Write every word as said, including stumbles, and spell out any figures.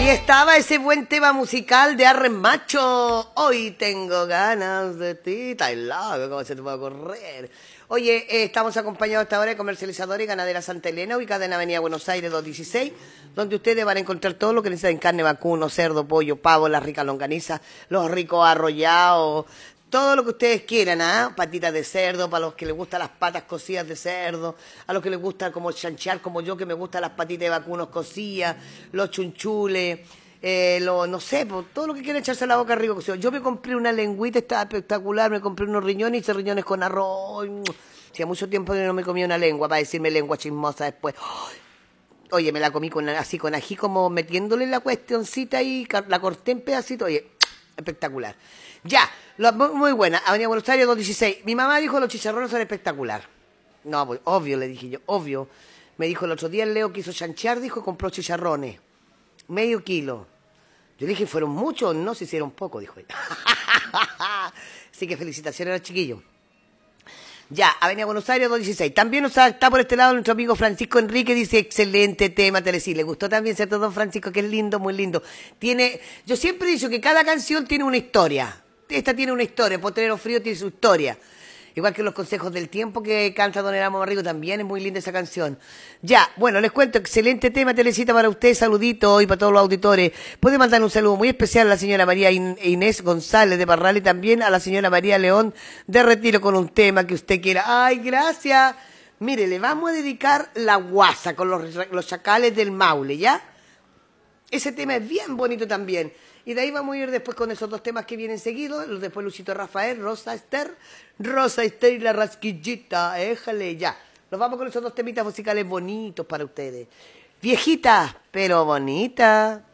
Ahí estaba ese buen tema musical de Arren Macho. Hoy tengo ganas de ti, Tailado, ¿cómo se te puede correr? Oye, eh, estamos acompañados hasta ahora de comercializadores y ganaderas Santa Elena, ubicada en Avenida Buenos Aires doscientos dieciséis, donde ustedes van a encontrar todo lo que necesitan: carne, vacuno, cerdo, pollo, pavo, las ricas longanizas, los ricos arrollados, todo lo que ustedes quieran, ¿ah? Patitas de cerdo, para los que les gustan las patas cocidas de cerdo, a los que les gusta como chanchar, como yo, que me gustan las patitas de vacunos cocidas, los chunchules, eh, lo, no sé, pues, todo lo que quieran echarse a la boca rico cocido. Yo me compré una lengüita, estaba espectacular, me compré unos riñones, hice riñones con arroz. Hacía mucho tiempo que no me comía una lengua, para decirme lengua chismosa después. Oye, me la comí con, así con ají, como metiéndole la cuestioncita y la corté en pedacitos. Oye, espectacular. Ya, lo, muy, muy buena. Avenida Buenos Aires doscientos dieciséis. Mi mamá dijo los chicharrones son espectacular. No, pues obvio, le dije yo, obvio. Me dijo el otro día el Leo quiso chanchear, dijo, compró chicharrones. Medio kilo. Yo le dije, ¿fueron muchos? No, se hicieron poco, dijo ella. Así que felicitaciones a los chiquillos. Ya, Avenida Buenos Aires doscientos dieciséis. También nos está por este lado nuestro amigo Francisco Enrique, dice, excelente tema, Teresí. Le gustó también, ¿cierto, don Francisco? Que es lindo, muy lindo. Tiene, yo siempre he dicho que cada canción tiene una historia. Esta tiene una historia, Potrero Frío tiene su historia. Igual que los consejos del tiempo que canta don Erasmo Barrigo, también es muy linda esa canción. Ya, bueno, les cuento, excelente tema, Teresita, para ustedes, saludito, y para todos los auditores. Puede mandar un saludo muy especial a la señora María Inés González de Parral y también a la señora María León de Retiro con un tema que usted quiera. ¡Ay, gracias! Mire, le vamos a dedicar La Guasa con los, los chacales del Maule, ¿ya? Ese tema es bien bonito también. Y de ahí vamos a ir después con esos dos temas que vienen seguidos. Después Luchito Rafael, Rosa Esther, Rosa Esther y la rasquillita. Éjale, ya. Nos vamos con esos dos temitas musicales bonitos para ustedes. Viejitas, pero bonitas.